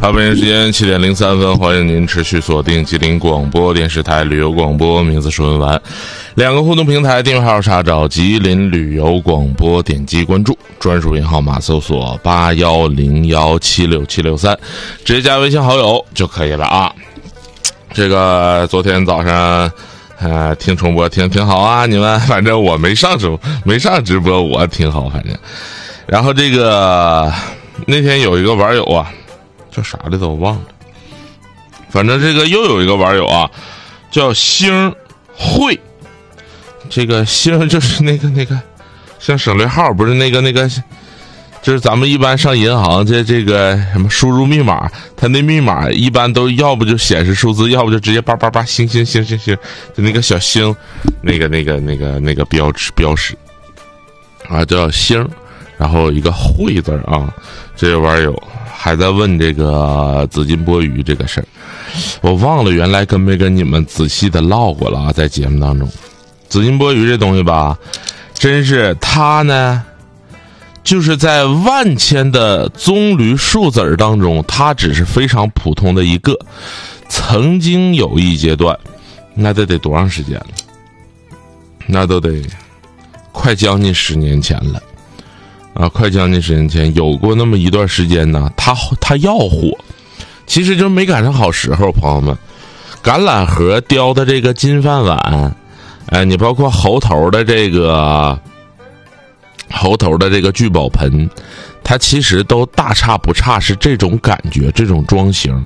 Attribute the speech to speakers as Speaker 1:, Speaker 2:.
Speaker 1: 好，北京时间7点03分，欢迎您持续锁定吉林广播电视台旅游广播，名字是文玩。2个互动平台订阅号查找吉林旅游广播，点击关注，专属银号码搜索8101767763，直接加微信好友就可以了啊。这个昨天早上听重播挺好啊，你们反正我没上直播，我挺好反正。然后这个那天有一个网友啊，叫啥来着我忘了，反正这个又有一个网友啊叫星慧，这个星就是那个像省略号，不是那个就是咱们一般上银行这个什么输入密码，它那密码一般都要不就显示数字，要不就直接888星，就那个小星，那个标识啊叫星，然后一个慧字啊。这位网友还在问这个紫金钵盂这个事儿，我忘了原来跟没跟你们仔细的唠过了啊，在节目当中，紫金钵盂这东西吧，真是它呢。就是在万千的棕榈树籽当中，它只是非常普通的一个。曾经有一阶段，那得多长时间了？那都得快将近10年前了啊！快将近10年前，有过那么一段时间呢，它要火，其实就没赶上好时候，朋友们。橄榄核雕的这个金饭碗，你包括猴头的这个聚宝盆，它其实都大差不差，是这种感觉，这种装型。